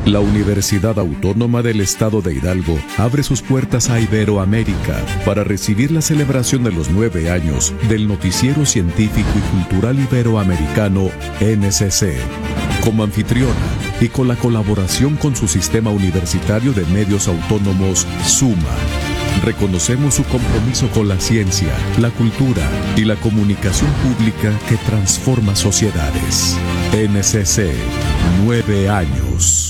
La Universidad Autónoma del Estado de Hidalgo abre sus puertas a Iberoamérica para recibir la celebración de los 9 años del Noticiero Científico y Cultural Iberoamericano NCC. Como anfitriona y con la colaboración con su sistema universitario de medios autónomos SUMA, reconocemos su compromiso con la ciencia, la cultura y la comunicación pública que transforma sociedades. NCC, 9 años.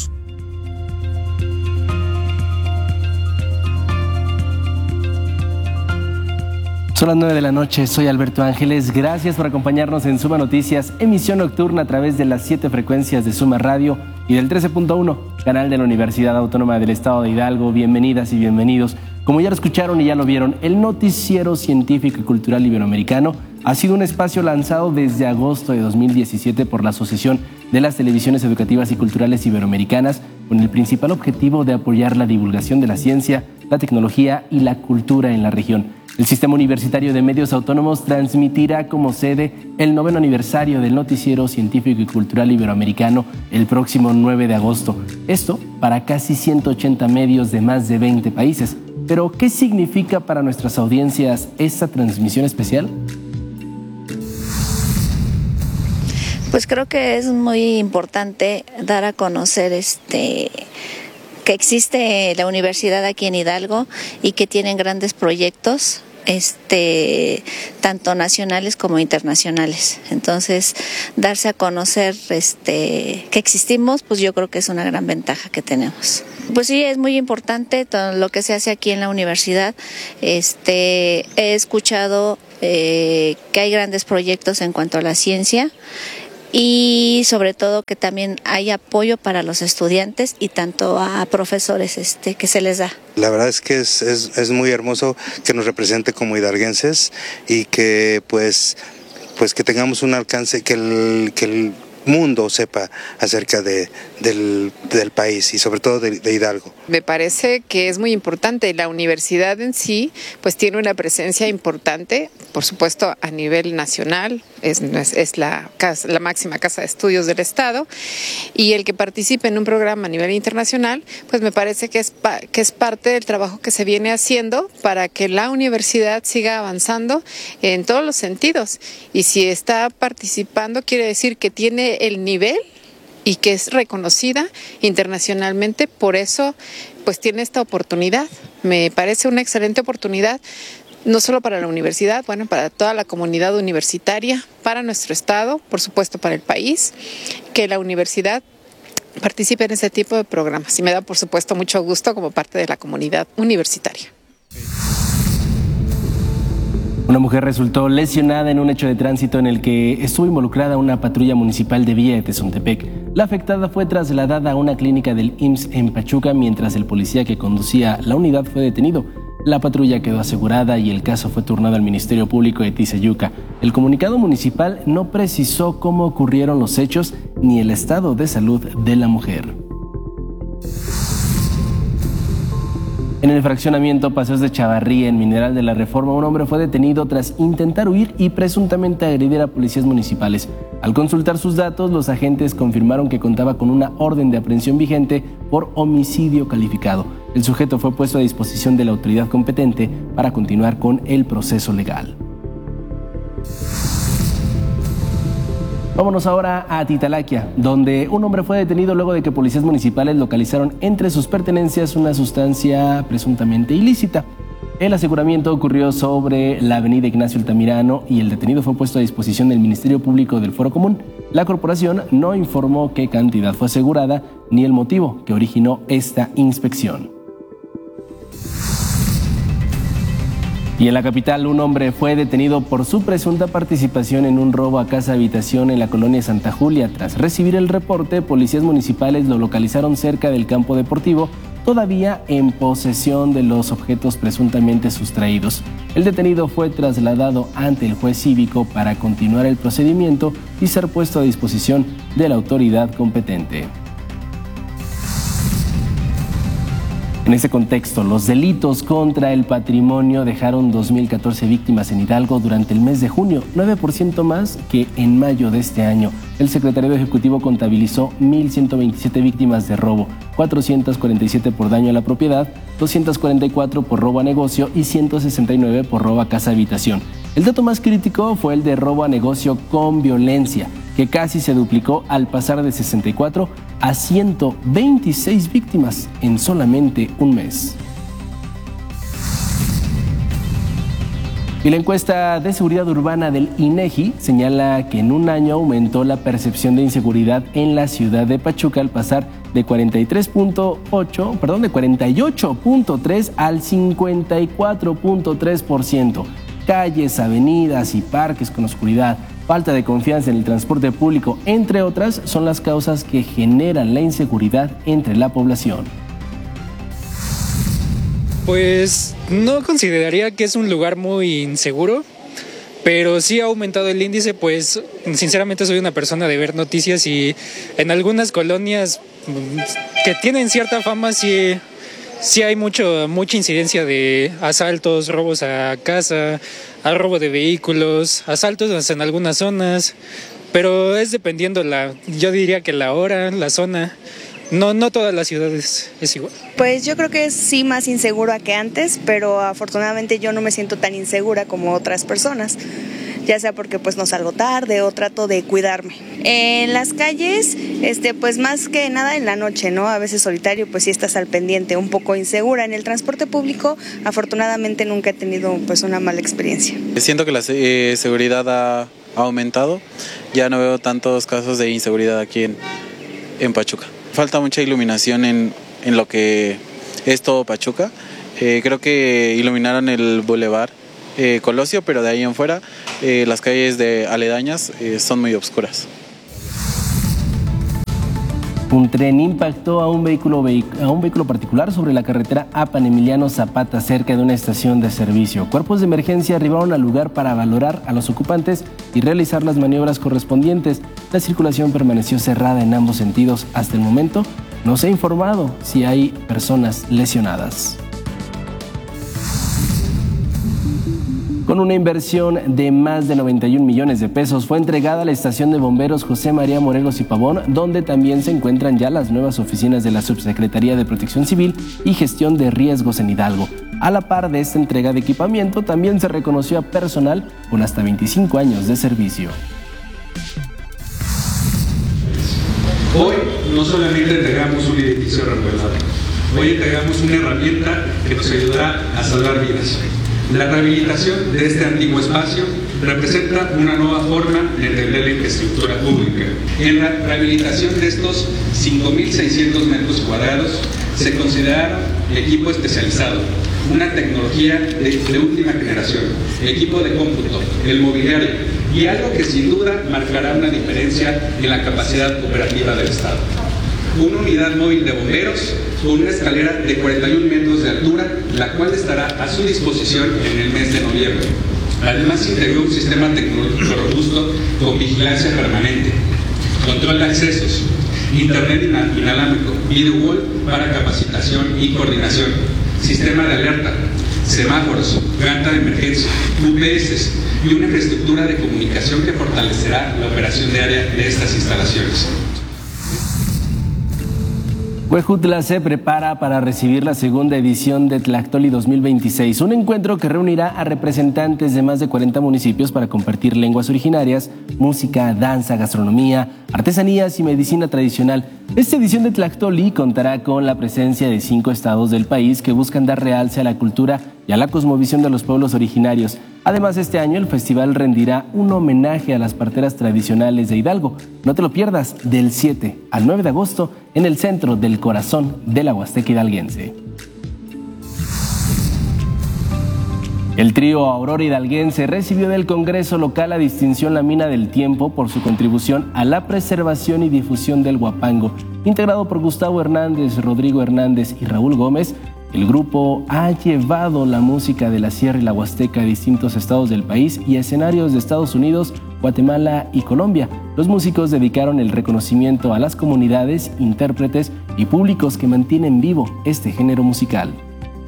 Son las 9 de la noche, soy Alberto Ángeles. Gracias por acompañarnos en Suma Noticias, emisión nocturna a través de las 7 frecuencias de Suma Radio y del 13.1, canal de la Universidad Autónoma del Estado de Hidalgo. Bienvenidas y bienvenidos. Como ya lo escucharon y ya lo vieron, el Noticiero Científico y Cultural Iberoamericano ha sido un espacio lanzado desde agosto de 2017 por la Asociación de las Televisiones Educativas y Culturales Iberoamericanas, con el principal objetivo de apoyar la divulgación de la ciencia, la tecnología y la cultura en la región. El Sistema Universitario de Medios Autónomos transmitirá como sede el 9º aniversario del Noticiero Científico y Cultural Iberoamericano el próximo 9 de agosto. Esto para casi 180 medios de más de 20 países. Pero, ¿qué significa para nuestras audiencias esta transmisión especial? Pues creo que es muy importante dar a conocer que existe la universidad aquí en Hidalgo y que tienen grandes proyectos, tanto nacionales como internacionales. Entonces, darse a conocer que existimos, pues yo creo que es una gran ventaja que tenemos. Pues sí, es muy importante todo lo que se hace aquí en la universidad. He escuchado que hay grandes proyectos en cuanto a la ciencia, y sobre todo que también hay apoyo para los estudiantes y tanto a profesores que se les da. La verdad es que es muy hermoso que nos represente como hidalguenses y que pues que tengamos un alcance, que el mundo sepa acerca del país y sobre todo de Hidalgo. Me parece que es muy importante. La universidad en sí pues tiene una presencia importante, por supuesto a nivel nacional, es la máxima casa de estudios del Estado, y el que participe en un programa a nivel internacional, pues me parece que es parte del trabajo que se viene haciendo para que la universidad siga avanzando en todos los sentidos. Y si está participando, quiere decir que tiene el nivel y que es reconocida internacionalmente. Por eso pues tiene esta oportunidad. Me parece una excelente oportunidad, no solo para la universidad, bueno, para toda la comunidad universitaria, para nuestro estado, por supuesto para el país, que la universidad participe en ese tipo de programas. Y me da, por supuesto, mucho gusto como parte de la comunidad universitaria. Una mujer resultó lesionada en un hecho de tránsito en el que estuvo involucrada una patrulla municipal de Villa de Tezontepec. La afectada fue trasladada a una clínica del IMSS en Pachuca mientras el policía que conducía la unidad fue detenido. La patrulla quedó asegurada y el caso fue turnado al Ministerio Público de Tizayuca. El comunicado municipal no precisó cómo ocurrieron los hechos ni el estado de salud de la mujer. En el fraccionamiento Paseos de Chavarría, en Mineral de la Reforma, un hombre fue detenido tras intentar huir y presuntamente agredir a policías municipales. Al consultar sus datos, los agentes confirmaron que contaba con una orden de aprehensión vigente por homicidio calificado. El sujeto fue puesto a disposición de la autoridad competente para continuar con el proceso legal. Vámonos ahora a Titalaquia, donde un hombre fue detenido luego de que policías municipales localizaron entre sus pertenencias una sustancia presuntamente ilícita. El aseguramiento ocurrió sobre la avenida Ignacio Altamirano y el detenido fue puesto a disposición del Ministerio Público del Foro Común. La corporación no informó qué cantidad fue asegurada ni el motivo que originó esta inspección. Y en la capital, un hombre fue detenido por su presunta participación en un robo a casa-habitación en la colonia Santa Julia. Tras recibir el reporte, policías municipales lo localizaron cerca del campo deportivo, todavía en posesión de los objetos presuntamente sustraídos. El detenido fue trasladado ante el juez cívico para continuar el procedimiento y ser puesto a disposición de la autoridad competente. En ese contexto, los delitos contra el patrimonio dejaron 2.014 víctimas en Hidalgo durante el mes de junio, 9% más que en mayo de este año. El secretariado ejecutivo contabilizó 1.127 víctimas de robo, 447 por daño a la propiedad, 244 por robo a negocio y 169 por robo a casa-habitación. El dato más crítico fue el de robo a negocio con violencia, que casi se duplicó al pasar de 64 a 126 víctimas en solamente un mes. Y la encuesta de seguridad urbana del INEGI señala que en un año aumentó la percepción de inseguridad en la ciudad de Pachuca al pasar de 48.3 al 54.3%. Calles, avenidas y parques con oscuridad, falta de confianza en el transporte público, entre otras, son las causas que generan la inseguridad entre la población. Pues no consideraría que es un lugar muy inseguro, pero sí ha aumentado el índice, pues sinceramente soy una persona de ver noticias y en algunas colonias que tienen cierta fama sí hay mucha incidencia de asaltos, robos a casa, a robo de vehículos, asaltos en algunas zonas, pero es dependiendo yo diría que la hora, la zona. No todas las ciudades es igual. Pues yo creo que es sí más inseguro que antes, pero afortunadamente yo no me siento tan insegura como otras personas, ya sea porque pues no salgo tarde o trato de cuidarme. En las calles, pues más que nada en la noche, ¿no? A veces solitario, pues sí estás al pendiente, un poco insegura. En el transporte público, afortunadamente nunca he tenido pues una mala experiencia. Siento que la seguridad ha aumentado, ya no veo tantos casos de inseguridad aquí en Pachuca. Falta mucha iluminación en lo que es todo Pachuca. Creo que iluminaron el bulevar Colosio, pero de ahí en fuera las calles de aledañas son muy oscuras. Un tren impactó a un vehículo particular sobre la carretera Apan Emiliano Zapata, cerca de una estación de servicio. Cuerpos de emergencia arribaron al lugar para valorar a los ocupantes y realizar las maniobras correspondientes. La circulación permaneció cerrada en ambos sentidos. Hasta el momento no se ha informado si hay personas lesionadas. Con una inversión de más de 91 millones de pesos fue entregada a la estación de bomberos José María Morelos y Pavón, donde también se encuentran ya las nuevas oficinas de la Subsecretaría de Protección Civil y Gestión de Riesgos en Hidalgo. A la par de esta entrega de equipamiento, también se reconoció a personal con hasta 25 años de servicio. Hoy no solamente entregamos un edificio remodelado, hoy entregamos una herramienta que nos ayudará a salvar vidas. La rehabilitación de este antiguo espacio representa una nueva forma de entender la infraestructura pública. En la rehabilitación de estos 5.600 metros cuadrados se consideraron equipo especializado, una tecnología de última generación, equipo de cómputo, el mobiliario y algo que sin duda marcará una diferencia en la capacidad operativa del Estado. Una unidad móvil de bomberos con una escalera de 41 metros de altura, la cual estará a su disposición en el mes de noviembre. Además, integró un sistema tecnológico robusto con vigilancia permanente, control de accesos, internet inalámbrico, video wall para capacitación y coordinación, sistema de alerta, semáforos, planta de emergencia, UPS y una infraestructura de comunicación que fortalecerá la operación diaria de estas instalaciones. Huejutla se prepara para recibir la segunda edición de Tlactoli 2026, un encuentro que reunirá a representantes de más de 40 municipios para compartir lenguas originarias, música, danza, gastronomía, artesanías y medicina tradicional. Esta edición de Tlactoli contará con la presencia de 5 estados del país que buscan dar realce a la cultura y a la cosmovisión de los pueblos originarios. Además, este año el festival rendirá un homenaje a las parteras tradicionales de Hidalgo. No te lo pierdas, del 7 al 9 de agosto en el centro del corazón de la Huasteca hidalguense. El trío Aurora Hidalguense recibió del Congreso local la distinción La Mina del Tiempo por su contribución a la preservación y difusión del huapango. Integrado por Gustavo Hernández, Rodrigo Hernández y Raúl Gómez, el grupo ha llevado la música de la Sierra y la Huasteca a distintos estados del país y a escenarios de Estados Unidos Guatemala y Colombia. Los músicos dedicaron el reconocimiento a las comunidades, intérpretes y públicos que mantienen vivo este género musical.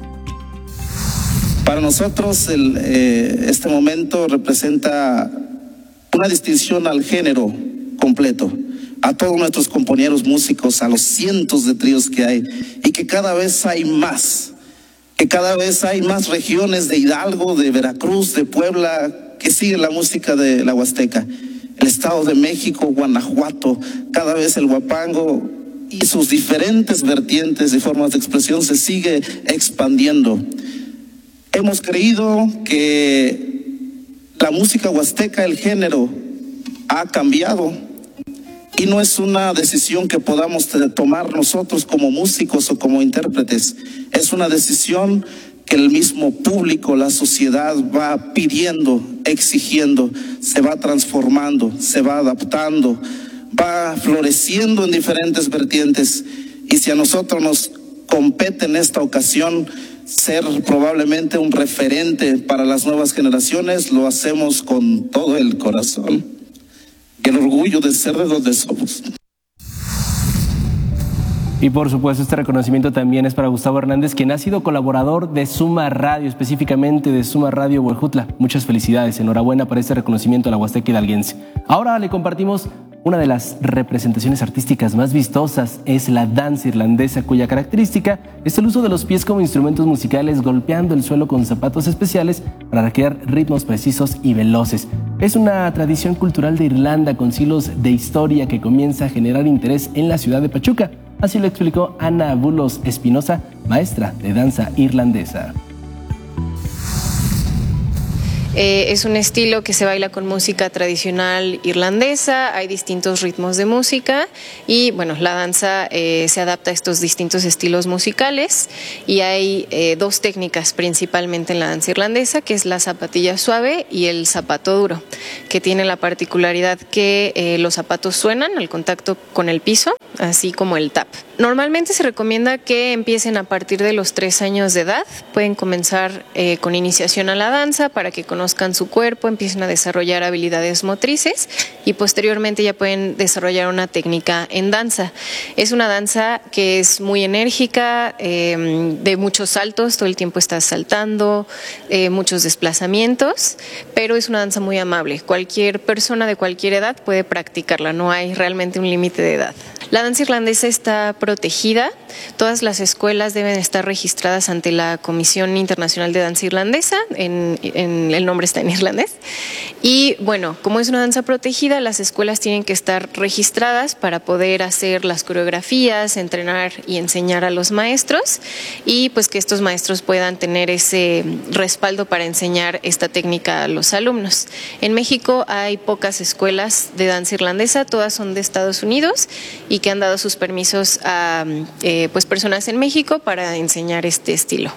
Para nosotros este momento representa una distinción al género completo, a todos nuestros compañeros músicos, a los cientos de tríos que hay, y que cada vez hay más, regiones de Hidalgo, de Veracruz, de Puebla, que siguen la música de la Huasteca. El Estado de México, Guanajuato, cada vez el huapango y sus diferentes vertientes y formas de expresión se sigue expandiendo. Hemos creído que la música huasteca, el género, ha cambiado y no es una decisión que podamos tomar nosotros como músicos o como intérpretes. Es una decisión que el mismo público, la sociedad va pidiendo, exigiendo, se va transformando, se va adaptando, va floreciendo en diferentes vertientes. Y si a nosotros nos compete en esta ocasión ser probablemente un referente para las nuevas generaciones, lo hacemos con todo el corazón y el orgullo de ser de donde somos. Y por supuesto este reconocimiento también es para Gustavo Hernández, quien ha sido colaborador de Suma Radio, específicamente de Suma Radio Huejutla. Muchas felicidades, enhorabuena por este reconocimiento a la Huasteca hidalguense. Ahora le compartimos una de las representaciones artísticas más vistosas, es la danza irlandesa, cuya característica es el uso de los pies como instrumentos musicales, golpeando el suelo con zapatos especiales para crear ritmos precisos y veloces. Es una tradición cultural de Irlanda con siglos de historia que comienza a generar interés en la ciudad de Pachuca. Así lo explicó Ana Bulos Espinosa, maestra de danza irlandesa. Es un estilo que se baila con música tradicional irlandesa, hay distintos ritmos de música y bueno, la danza se adapta a estos distintos estilos musicales y hay dos técnicas principalmente en la danza irlandesa, que es la zapatilla suave y el zapato duro, que tiene la particularidad que los zapatos suenan al contacto con el piso, así como el tap. Normalmente se recomienda que empiecen a partir de los 3 años de edad, pueden comenzar con iniciación a la danza para que conozcan su cuerpo, empiecen a desarrollar habilidades motrices y posteriormente ya pueden desarrollar una técnica en danza. Es una danza que es muy enérgica, de muchos saltos, todo el tiempo estás saltando, muchos desplazamientos, pero es una danza muy amable. Cualquier persona de cualquier edad puede practicarla, no hay realmente un límite de edad. La danza irlandesa está protegida, todas las escuelas deben estar registradas ante la Comisión Internacional de Danza Irlandesa, el nombre está en irlandés, y bueno, como es una danza protegida, las escuelas tienen que estar registradas para poder hacer las coreografías, entrenar y enseñar a los maestros, y pues que estos maestros puedan tener ese respaldo para enseñar esta técnica a los alumnos. En México hay pocas escuelas de danza irlandesa, todas son de Estados Unidos, y que han dado sus permisos a pues personas en México para enseñar este estilo.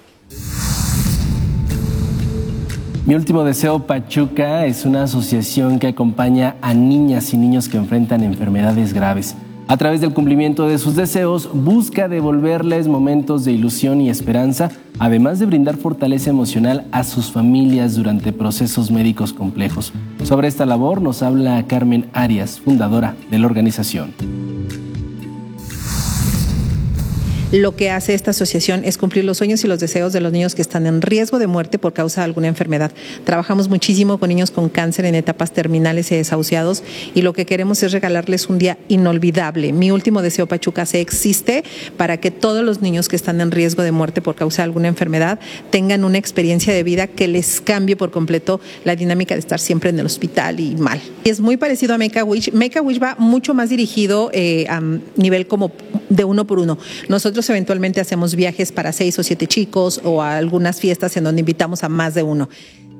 Mi último deseo Pachuca es una asociación que acompaña a niñas y niños que enfrentan enfermedades graves. A través del cumplimiento de sus deseos, busca devolverles momentos de ilusión y esperanza, además de brindar fortaleza emocional a sus familias durante procesos médicos complejos. Sobre esta labor nos habla Carmen Arias, fundadora de la organización. Lo que hace esta asociación es cumplir los sueños y los deseos de los niños que están en riesgo de muerte por causa de alguna enfermedad. Trabajamos muchísimo con niños con cáncer en etapas terminales y desahuciados y lo que queremos es regalarles un día inolvidable. Mi último deseo Pachuca se existe para que todos los niños que están en riesgo de muerte por causa de alguna enfermedad tengan una experiencia de vida que les cambie por completo la dinámica de estar siempre en el hospital y mal. Es muy parecido a Make-A-Wish. Make-A-Wish va mucho más dirigido a nivel como de uno por uno. Nosotros eventualmente hacemos viajes para 6 o 7 chicos o a algunas fiestas en donde invitamos a más de uno.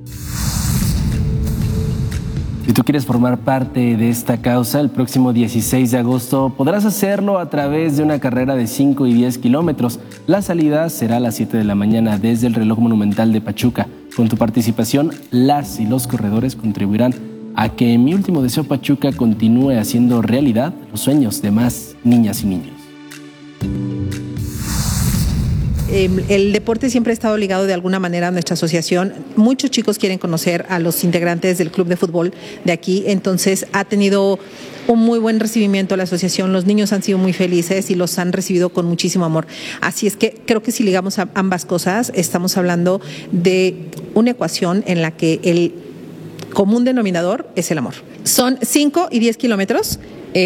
Si tú quieres formar parte de esta causa, el próximo 16 de agosto podrás hacerlo a través de una carrera de 5 y 10 kilómetros. La salida será a las 7 de la mañana desde el reloj monumental de Pachuca. Con tu participación, las y los corredores contribuirán a que Mi Último Deseo Pachuca continúe haciendo realidad los sueños de más niñas y niños. El deporte siempre ha estado ligado de alguna manera a nuestra asociación. Muchos chicos quieren conocer a los integrantes del club de fútbol de aquí, entonces ha tenido un muy buen recibimiento la asociación. Los niños han sido muy felices y los han recibido con muchísimo amor. Así es que creo que si ligamos a ambas cosas, estamos hablando de una ecuación en la que el común denominador es el amor. Son 5 y 10 kilómetros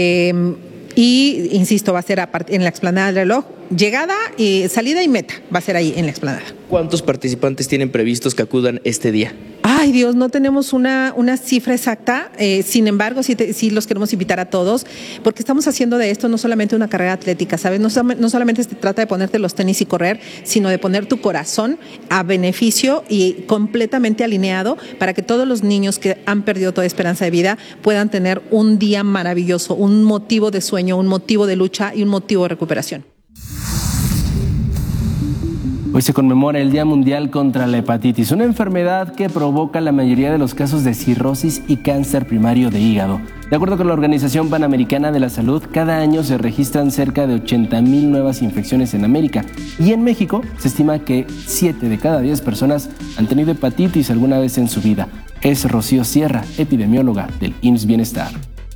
y, insisto, va a ser en la explanada del reloj. Llegada, salida y meta va a ser ahí en la explanada. ¿Cuántos participantes tienen previstos que acudan este día? Ay, Dios, no tenemos una cifra exacta, sin embargo, sí los queremos invitar a todos, porque estamos haciendo de esto no solamente una carrera atlética, ¿sabes? No solamente se trata de ponerte los tenis y correr, sino de poner tu corazón a beneficio y completamente alineado para que todos los niños que han perdido toda esperanza de vida puedan tener un día maravilloso, un motivo de sueño, un motivo de lucha y un motivo de recuperación. Hoy se conmemora el Día Mundial contra la Hepatitis, una enfermedad que provoca la mayoría de los casos de cirrosis y cáncer primario de hígado. De acuerdo con la Organización Panamericana de la Salud, cada año se registran cerca de 80,000 nuevas infecciones en América. Y en México se estima que 7 de cada 10 personas han tenido hepatitis alguna vez en su vida. Es Rocío Sierra, epidemióloga del IMSS Bienestar.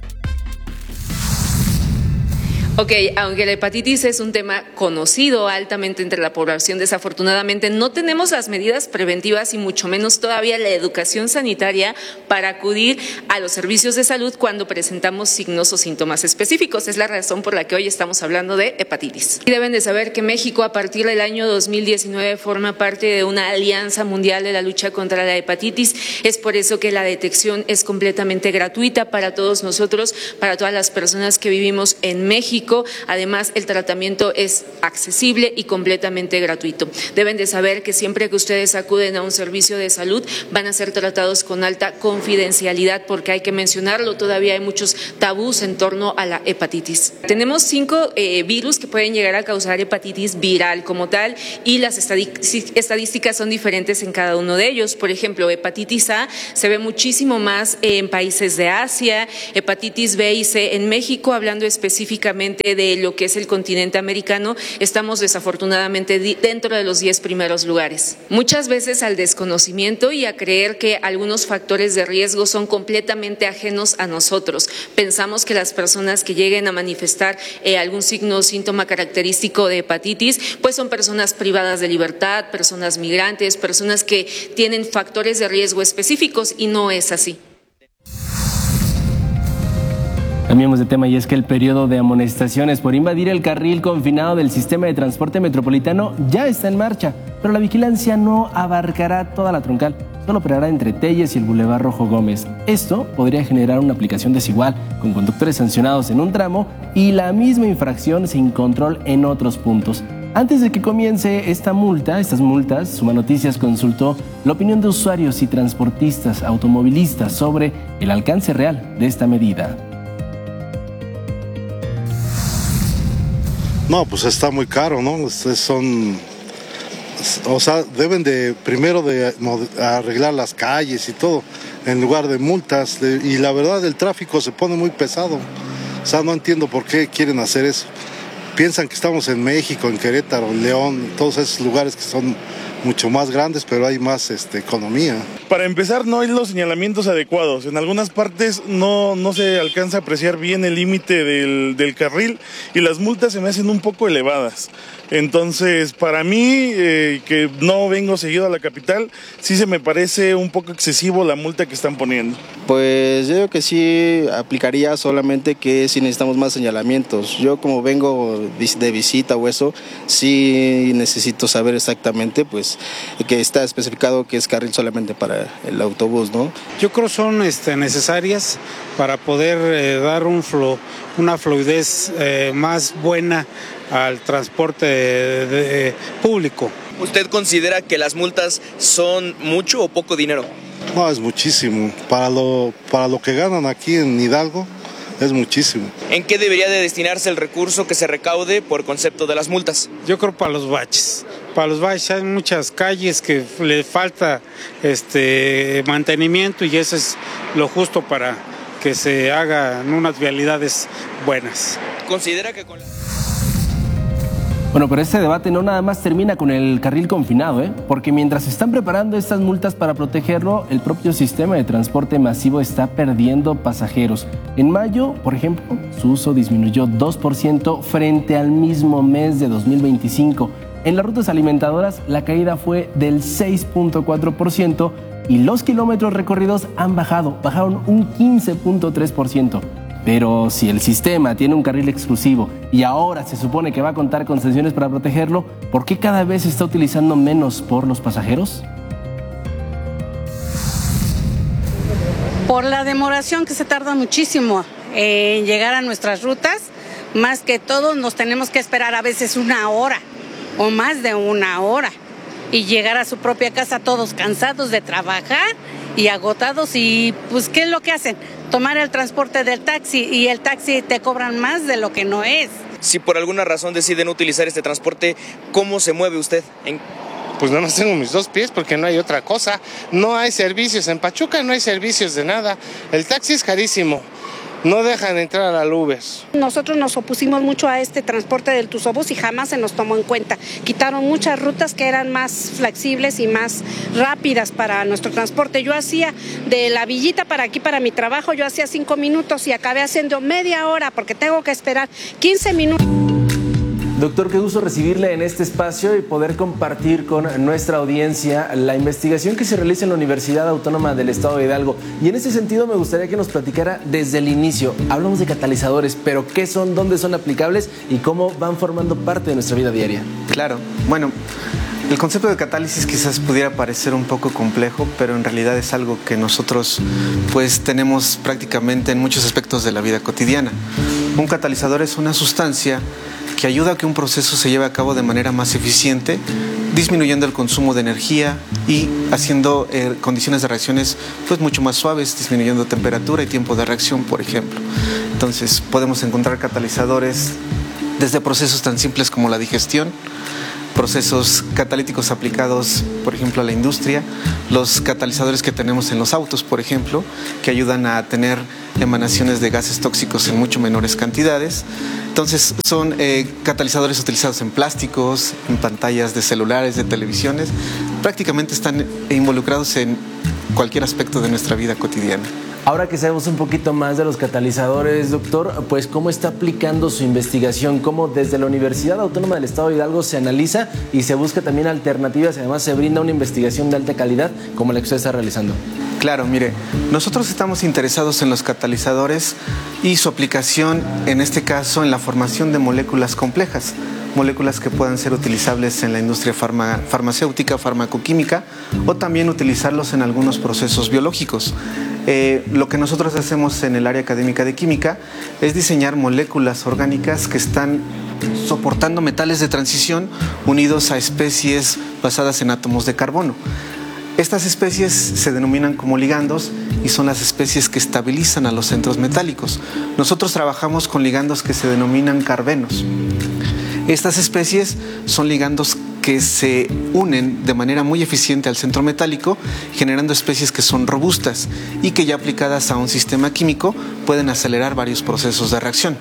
Ok, aunque la hepatitis es un tema conocido altamente entre la población, desafortunadamente no tenemos las medidas preventivas y mucho menos todavía la educación sanitaria para acudir a los servicios de salud cuando presentamos signos o síntomas específicos. Es la razón por la que hoy estamos hablando de hepatitis. Y deben de saber que México a partir del año 2019 forma parte de una alianza mundial de la lucha contra la hepatitis. Es por eso que la detección es completamente gratuita para todos nosotros, para todas las personas que vivimos en México. Además, el tratamiento es accesible y completamente gratuito. Deben de saber que siempre que ustedes acuden a un servicio de salud van a ser tratados con alta confidencialidad, porque hay que mencionarlo, todavía hay muchos tabús en torno a la hepatitis. Tenemos 5 virus que pueden llegar a causar hepatitis viral como tal, y las estadísticas son diferentes en cada uno de ellos. Por ejemplo, hepatitis A se ve muchísimo más en países de Asia, hepatitis B y C en México, hablando específicamente de lo que es el continente americano, estamos desafortunadamente dentro de los 10 primeros lugares. Muchas veces al desconocimiento y a creer que algunos factores de riesgo son completamente ajenos a nosotros. Pensamos que las personas que lleguen a manifestar algún signo o síntoma característico de hepatitis, pues son personas privadas de libertad, personas migrantes, personas que tienen factores de riesgo específicos, y no es así. Cambiamos de tema, y es que el periodo de amonestaciones por invadir el carril confinado del sistema de transporte metropolitano ya está en marcha, pero la vigilancia no abarcará toda la troncal, solo operará entre Telles y el Boulevard Rojo Gómez. Esto podría generar una aplicación desigual, con conductores sancionados en un tramo y la misma infracción sin control en otros puntos. Antes de que comience estas multas, Suma Noticias consultó la opinión de usuarios y transportistas automovilistas sobre el alcance real de esta medida. No, pues está muy caro, ¿no? Deben de primero de arreglar las calles y todo, en lugar de multas, y la verdad el tráfico se pone muy pesado. O sea, no entiendo por qué quieren hacer eso. Piensan que estamos en México, en Querétaro, en León, todos esos lugares que son mucho más grandes, pero hay más economía. Para empezar, no hay los señalamientos adecuados. En algunas partes no se alcanza a apreciar bien el límite del carril, y las multas se me hacen un poco elevadas. Entonces, para mí, que no vengo seguido a la capital, sí se me parece un poco excesivo la multa que están poniendo. Pues yo creo que sí aplicaría, solamente que sí necesitamos más señalamientos. Yo, como vengo de visita o eso, sí necesito saber exactamente, pues, que está especificado que es carril solamente para el autobús, ¿no? Yo creo que son necesarias para poder dar una fluidez más buena al transporte público. ¿Usted considera que las multas son mucho o poco dinero? No, es muchísimo. Para lo que ganan aquí en Hidalgo, es muchísimo. ¿En qué debería de destinarse el recurso que se recaude por concepto de las multas? Yo creo para los baches. Para los baches hay muchas calles que le falta mantenimiento, y eso es lo justo para que se hagan unas vialidades buenas. ¿Considera que con Bueno, pero este debate no nada más termina con el carril confinado, porque mientras se están preparando estas multas para protegerlo, el propio sistema de transporte masivo está perdiendo pasajeros. En mayo, por ejemplo, su uso disminuyó 2% frente al mismo mes de 2025. En las rutas alimentadoras, la caída fue del 6.4% y los kilómetros recorridos bajaron un 15.3%. Pero si el sistema tiene un carril exclusivo y ahora se supone que va a contar con sanciones para protegerlo, ¿por qué cada vez se está utilizando menos por los pasajeros? Por la demoración que se tarda muchísimo en llegar a nuestras rutas, más que todo nos tenemos que esperar a veces 1 hora o más de 1 hora y llegar a su propia casa todos cansados de trabajar y agotados. Y pues, ¿qué es lo que hacen? Tomar el transporte del taxi, y el taxi te cobran más de lo que no es. Si por alguna razón deciden utilizar este transporte, ¿cómo se mueve usted? Pues nada más tengo mis 2 pies porque no hay otra cosa. No hay servicios en Pachuca, no hay servicios de nada. El taxi es carísimo. No dejan entrar al Uber. Nosotros nos opusimos mucho a este transporte del Tusobús y jamás se nos tomó en cuenta. Quitaron muchas rutas que eran más flexibles y más rápidas para nuestro transporte. Yo hacía de la Villita para aquí, para mi trabajo, yo hacía 5 minutos y acabé haciendo media hora porque tengo que esperar 15 minutos. Doctor, qué gusto recibirle en este espacio y poder compartir con nuestra audiencia la investigación que se realiza en la Universidad Autónoma del Estado de Hidalgo. Y en ese sentido me gustaría que nos platicara desde el inicio. Hablamos de catalizadores, pero ¿qué son, dónde son aplicables y cómo van formando parte de nuestra vida diaria? Claro, bueno, el concepto de catálisis quizás pudiera parecer un poco complejo, pero en realidad es algo que nosotros pues tenemos prácticamente en muchos aspectos de la vida cotidiana. Un catalizador es una sustancia que ayuda a que un proceso se lleve a cabo de manera más eficiente, disminuyendo el consumo de energía y haciendo condiciones de reacciones pues mucho más suaves, disminuyendo temperatura y tiempo de reacción, por ejemplo. Entonces podemos encontrar catalizadores desde procesos tan simples como la digestión, procesos catalíticos aplicados, por ejemplo, a la industria, los catalizadores que tenemos en los autos, por ejemplo, que ayudan a tener emanaciones de gases tóxicos en mucho menores cantidades. Entonces son catalizadores utilizados en plásticos, en pantallas de celulares, de televisiones, prácticamente están involucrados en cualquier aspecto de nuestra vida cotidiana. Ahora que sabemos un poquito más de los catalizadores, doctor, pues ¿cómo está aplicando su investigación? ¿Cómo desde la Universidad Autónoma del Estado de Hidalgo se analiza y se busca también alternativas? Además, se brinda una investigación de alta calidad como la que usted está realizando. Claro, mire, nosotros estamos interesados en los catalizadores y su aplicación, en este caso, en la formación de moléculas complejas, moléculas que puedan ser utilizables en la industria farmacéutica, farmacoquímica, o también utilizarlos en algunos procesos biológicos. Lo que nosotros hacemos en el área académica de química es diseñar moléculas orgánicas que están soportando metales de transición unidos a especies basadas en átomos de carbono. Estas especies se denominan como ligandos y son las especies que estabilizan a los centros metálicos. Nosotros trabajamos con ligandos que se denominan carbenos. Estas especies son ligandos que se unen de manera muy eficiente al centro metálico, generando especies que son robustas y que ya aplicadas a un sistema químico pueden acelerar varios procesos de reacción.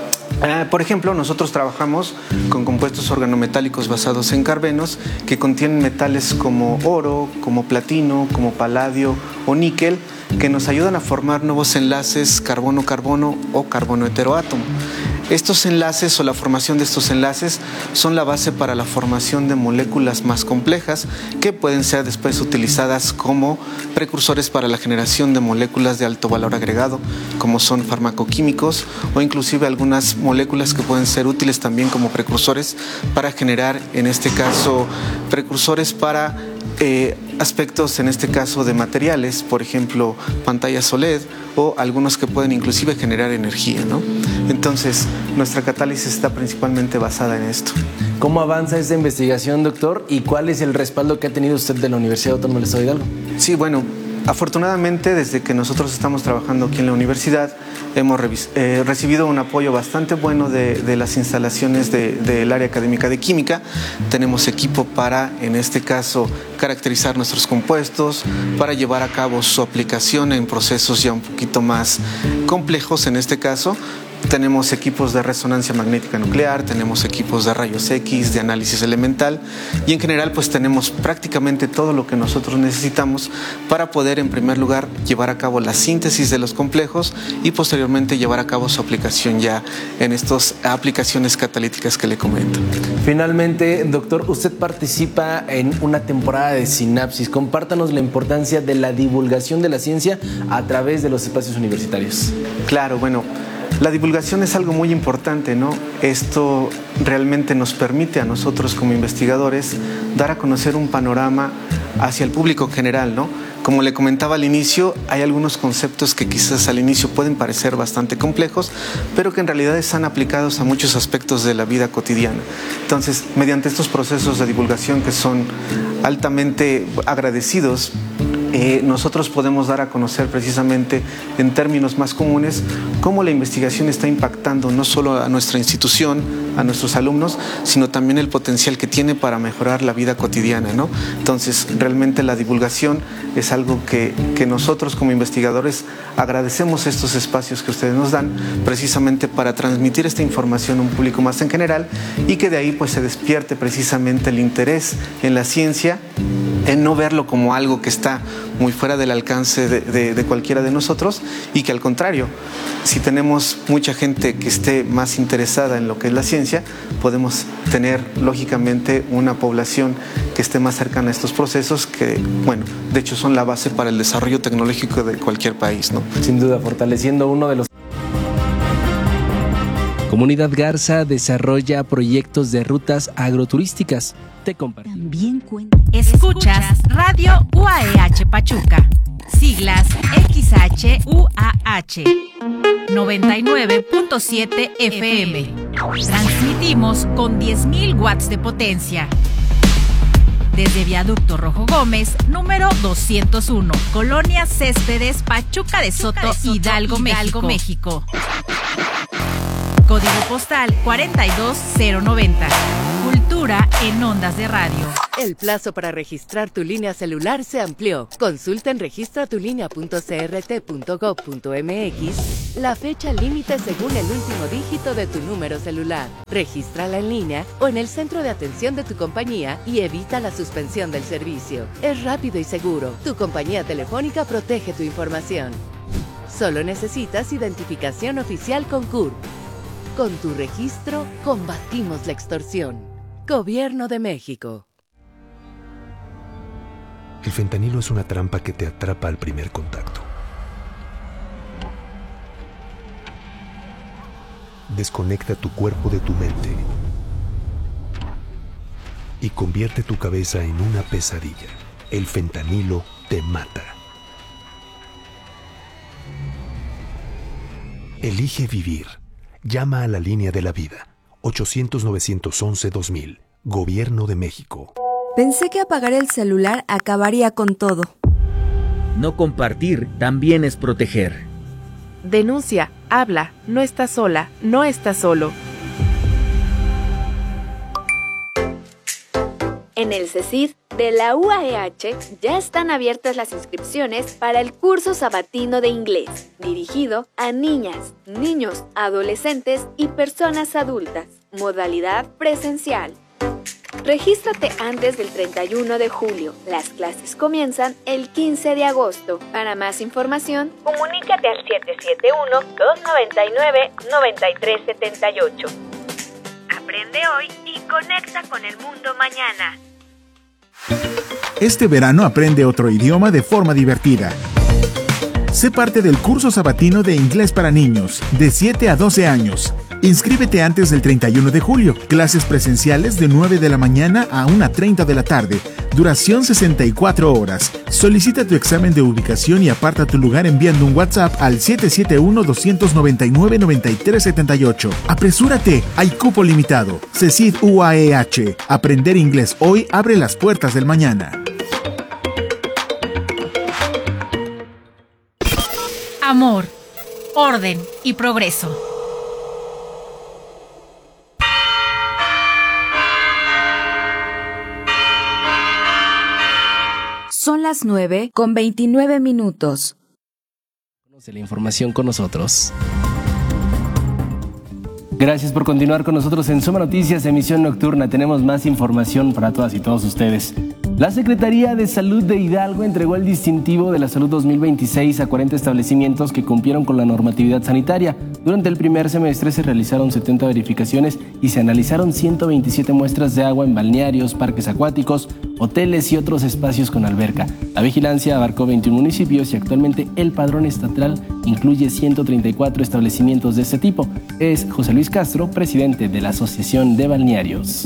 Por ejemplo, nosotros trabajamos con compuestos organometálicos basados en carbenos que contienen metales como oro, como platino, como paladio o níquel, que nos ayudan a formar nuevos enlaces carbono-carbono o carbono-heteroátomo. Estos enlaces o la formación de estos enlaces son la base para la formación de moléculas más complejas que pueden ser después utilizadas como precursores para la generación de moléculas de alto valor agregado, como son farmacoquímicos o inclusive algunas moléculas que pueden ser útiles también como precursores para generar, en este caso, precursores para aspectos, en este caso, de materiales, por ejemplo, pantallas OLED o algunos que pueden inclusive generar energía, ¿no? Entonces, nuestra catálisis está principalmente basada en esto. ¿Cómo avanza esta investigación, doctor? ¿Y cuál es el respaldo que ha tenido usted de la Universidad Autónoma del Estado de Hidalgo? Sí, bueno, afortunadamente, desde que nosotros estamos trabajando aquí en la universidad, hemos recibido un apoyo bastante bueno de las instalaciones del área académica de química. Tenemos equipo para, en este caso, caracterizar nuestros compuestos, para llevar a cabo su aplicación en procesos ya un poquito más complejos, en este caso. Tenemos equipos de resonancia magnética nuclear, tenemos equipos de rayos X, de análisis elemental y en general pues tenemos prácticamente todo lo que nosotros necesitamos para poder en primer lugar llevar a cabo la síntesis de los complejos y posteriormente llevar a cabo su aplicación ya en estas aplicaciones catalíticas que le comento. Finalmente, doctor, usted participa en una temporada de Sinapsis. Compártanos la importancia de la divulgación de la ciencia a través de los espacios universitarios. Claro, bueno, la divulgación es algo muy importante, ¿no? Esto realmente nos permite a nosotros como investigadores dar a conocer un panorama hacia el público general, ¿no? Como le comentaba al inicio, hay algunos conceptos que quizás al inicio pueden parecer bastante complejos, pero que en realidad están aplicados a muchos aspectos de la vida cotidiana. Entonces, mediante estos procesos de divulgación que son altamente agradecidos, nosotros podemos dar a conocer precisamente en términos más comunes cómo la investigación está impactando no solo a nuestra institución, a nuestros alumnos, sino también el potencial que tiene para mejorar la vida cotidiana, ¿no? Entonces, realmente la divulgación es algo que nosotros como investigadores agradecemos estos espacios que ustedes nos dan precisamente para transmitir esta información a un público más en general y que de ahí pues se despierte precisamente el interés en la ciencia, en no verlo como algo que está muy fuera del alcance de cualquiera de nosotros y que al contrario, si tenemos mucha gente que esté más interesada en lo que es la ciencia, podemos tener lógicamente una población que esté más cercana a estos procesos que, bueno, de hecho son la base para el desarrollo tecnológico de cualquier país, ¿no? Sin duda, fortaleciendo uno de los... Comunidad Garza desarrolla proyectos de rutas agroturísticas. Te comparto. También cuenta. Escuchas Radio UAEH Pachuca. Siglas XHUAH. 99.7 FM. Transmitimos con 10.000 watts de potencia. Desde Viaducto Rojo Gómez, número 201, Colonia Céspedes, Pachuca de Soto, Hidalgo, México. Código postal 42090. Cultura en ondas de radio. El plazo para registrar tu línea celular se amplió. Consulta en registratulinea.crt.gov.mx la fecha límite según el último dígito de tu número celular. Regístrala en línea o en el centro de atención de tu compañía y evita la suspensión del servicio. Es rápido y seguro. Tu compañía telefónica protege tu información. Solo necesitas identificación oficial con CURP. Con tu registro, combatimos la extorsión. Gobierno de México. El fentanilo es una trampa que te atrapa al primer contacto. Desconecta tu cuerpo de tu mente y convierte tu cabeza en una pesadilla. El fentanilo te mata. Elige vivir. Llama a la línea de la vida. 800-911-2000. Gobierno de México. Pensé que apagar el celular acabaría con todo. No compartir también es proteger. Denuncia, habla, no estás sola, no estás solo. En el CECID de la UAEH ya están abiertas las inscripciones para el curso sabatino de inglés, dirigido a niñas, niños, adolescentes y personas adultas. Modalidad presencial. Regístrate antes del 31 de julio. Las clases comienzan el 15 de agosto. Para más información, comunícate al 771-299-9378. Aprende hoy y conecta con el mundo mañana. Este verano aprende otro idioma de forma divertida. Sé parte del curso sabatino de inglés para niños, de 7 a 12 años. Inscríbete antes del 31 de julio. Clases presenciales de 9 de la mañana a 1:30 de la tarde. Duración 64 horas. Solicita tu examen de ubicación y aparta tu lugar enviando un WhatsApp al 771-299-9378. ¡Apresúrate! Hay cupo limitado. CECID UAEH. Aprender inglés hoy abre las puertas del mañana. Amor, orden y progreso. Son las 9:29. Conoce la información con nosotros. Gracias por continuar con nosotros en Suma Noticias, emisión nocturna. Tenemos más información para todas y todos ustedes. La Secretaría de Salud de Hidalgo entregó el distintivo de la salud 2026 a 40 establecimientos que cumplieron con la normatividad sanitaria. Durante el primer semestre se realizaron 70 verificaciones y se analizaron 127 muestras de agua en balnearios, parques acuáticos, hoteles y otros espacios con alberca. La vigilancia abarcó 21 municipios y actualmente el padrón estatal incluye 134 establecimientos de este tipo. Es José Luis Castro, presidente de la Asociación de Balnearios.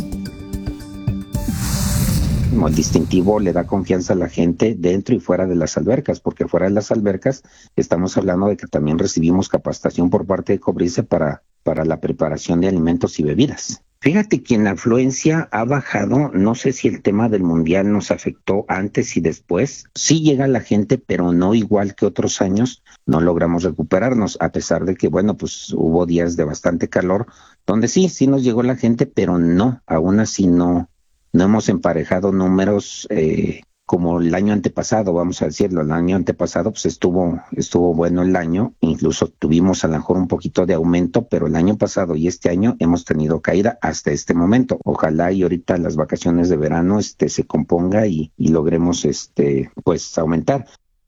El distintivo le da confianza a la gente dentro y fuera de las albercas, porque fuera de las albercas estamos hablando de que también recibimos capacitación por parte de Cobrice para la preparación de alimentos y bebidas. Fíjate que en la afluencia ha bajado, no sé si el tema del mundial nos afectó antes y después. Sí llega la gente, pero no igual que otros años, no logramos recuperarnos, a pesar de que, bueno, pues hubo días de bastante calor, donde sí nos llegó la gente, pero no, aún así no hemos emparejado números como el año antepasado, vamos a decirlo. El año antepasado pues estuvo bueno el año, incluso tuvimos a lo mejor un poquito de aumento, pero el año pasado y este año hemos tenido caída hasta este momento. Ojalá y ahorita las vacaciones de verano se componga y logremos pues aumentar.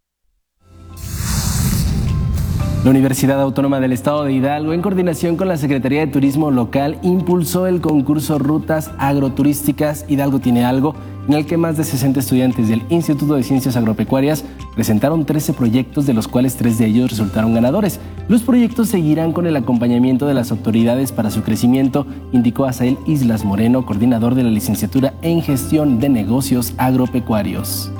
La Universidad Autónoma del Estado de Hidalgo, en coordinación con la Secretaría de Turismo Local, impulsó el concurso Rutas Agroturísticas Hidalgo Tiene Algo, en el que más de 60 estudiantes del Instituto de Ciencias Agropecuarias presentaron 13 proyectos, de los cuales 3 de ellos resultaron ganadores. Los proyectos seguirán con el acompañamiento de las autoridades para su crecimiento, indicó Asael Islas Moreno, coordinador de la licenciatura en Gestión de Negocios Agropecuarios.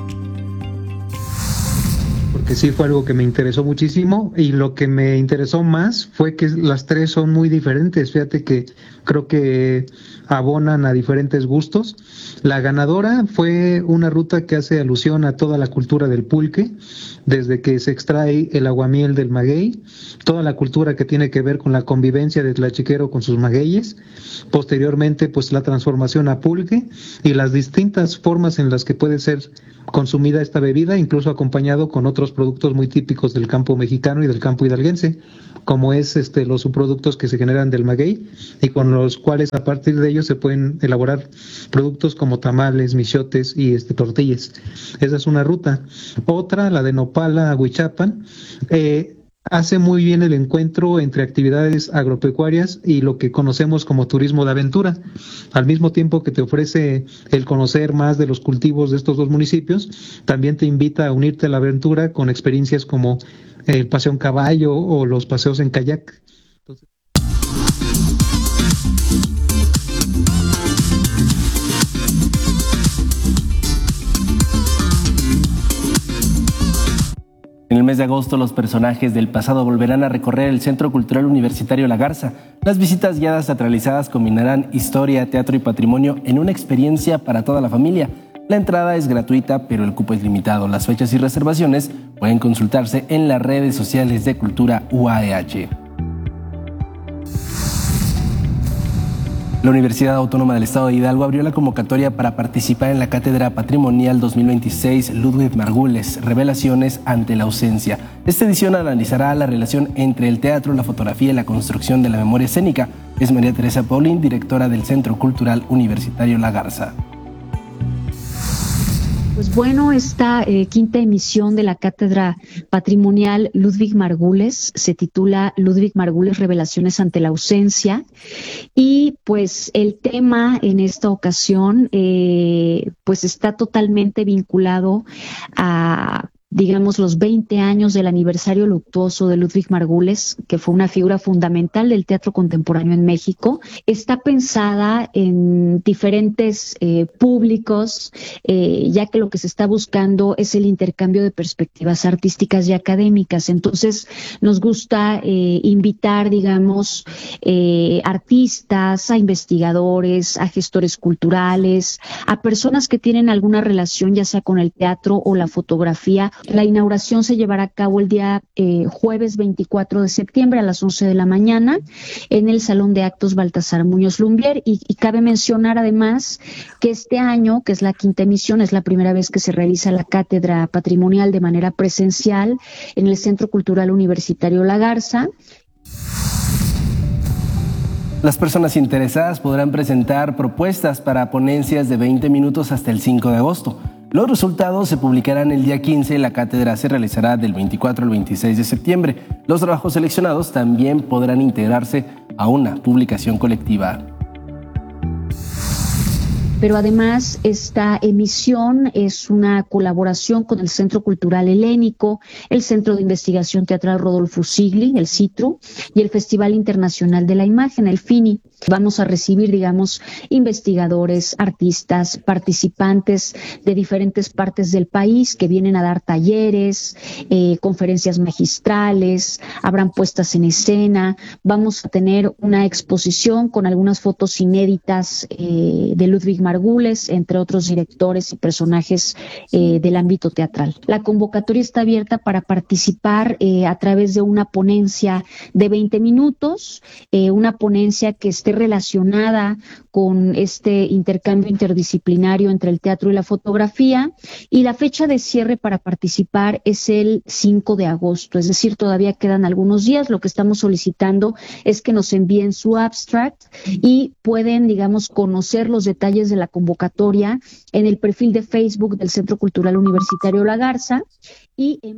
Porque sí fue algo que me interesó muchísimo, y lo que me interesó más fue que las 3 son muy diferentes. Fíjate que creo que abonan a diferentes gustos. La ganadora fue una ruta que hace alusión a toda la cultura del pulque, desde que se extrae el aguamiel del maguey, toda la cultura que tiene que ver con la convivencia de tlachiquero con sus magueyes, posteriormente pues la transformación a pulque y las distintas formas en las que puede ser consumida esta bebida, incluso acompañado con otros productos muy típicos del campo mexicano y del campo hidalguense, como es los subproductos que se generan del maguey, y con los cuales a partir de ellos se pueden elaborar productos como tamales, michotes y tortillas. Esa es una ruta. Otra, la de Nopala a Huichapan, hace muy bien el encuentro entre actividades agropecuarias y lo que conocemos como turismo de aventura. Al mismo tiempo que te ofrece el conocer más de los cultivos de estos 2 municipios, también te invita a unirte a la aventura con experiencias como el paseo en caballo o los paseos en kayak. En el mes de agosto, los personajes del pasado volverán a recorrer el Centro Cultural Universitario La Garza. Las visitas guiadas teatralizadas combinarán historia, teatro y patrimonio en una experiencia para toda la familia. La entrada es gratuita, pero el cupo es limitado. Las fechas y reservaciones pueden consultarse en las redes sociales de Cultura UAEH. La Universidad Autónoma del Estado de Hidalgo abrió la convocatoria para participar en la Cátedra Patrimonial 2026 Ludwig Margules, Revelaciones ante la ausencia. Esta edición analizará la relación entre el teatro, la fotografía y la construcción de la memoria escénica. Es María Teresa Paulín, directora del Centro Cultural Universitario La Garza. Pues bueno, esta quinta emisión de la Cátedra Patrimonial Ludwig Margules se titula Ludwig Margules, Revelaciones ante la ausencia, y pues el tema en esta ocasión pues está totalmente vinculado a digamos, los 20 años del aniversario luctuoso de Ludwig Margules, que fue una figura fundamental del teatro contemporáneo en México. Está pensada en diferentes públicos, ya que lo que se está buscando es el intercambio de perspectivas artísticas y académicas. Entonces, nos gusta invitar, digamos, artistas, a investigadores, a gestores culturales, a personas que tienen alguna relación, ya sea con el teatro o la fotografía. La inauguración se llevará a cabo el día jueves 24 de septiembre a las 11 de la mañana en el Salón de Actos Baltasar Muñoz Lumbier, y cabe mencionar además que este año, que es la quinta emisión, es la primera vez que se realiza la Cátedra Patrimonial de manera presencial en el Centro Cultural Universitario La Garza. Las personas interesadas podrán presentar propuestas para ponencias de 20 minutos hasta el 5 de agosto. Los resultados se publicarán el día 15 y la cátedra se realizará del 24 al 26 de septiembre. Los trabajos seleccionados también podrán integrarse a una publicación colectiva. Pero además esta emisión es una colaboración con el Centro Cultural Helénico, el Centro de Investigación Teatral Rodolfo Sigli, el CITRU, y el Festival Internacional de la Imagen, el FINI. Vamos a recibir, investigadores, artistas, participantes de diferentes partes del país que vienen a dar talleres, conferencias magistrales, habrán puestas en escena. Vamos a tener una exposición con algunas fotos inéditas de Ludwig Margules, entre otros directores y personajes del ámbito teatral. La convocatoria está abierta para participar a través de una ponencia de 20 minutos, una ponencia que esté relacionada con este intercambio interdisciplinario entre el teatro y la fotografía, y la fecha de cierre para participar es el 5 de agosto, es decir, todavía quedan algunos días. Lo que estamos solicitando es que nos envíen su abstract y pueden, conocer los detalles de la convocatoria en el perfil de Facebook del Centro Cultural Universitario La Garza y en